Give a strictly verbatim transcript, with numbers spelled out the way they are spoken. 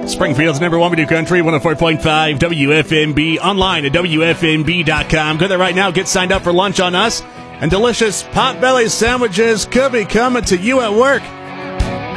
Springfield's number one video country, one oh four point five W F M B. Online at W F M B dot com. Go there right now. Get signed up for lunch on us. And delicious Potbelly sandwiches could be coming to you at work.